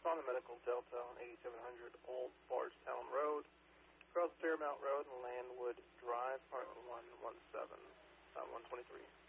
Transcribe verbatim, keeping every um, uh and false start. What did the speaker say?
respond to Medical Delta on eighty-seven hundred Old Bardstown Road, across Fairmount Road and Landwood Drive, part one one seven, uh, one twenty-three.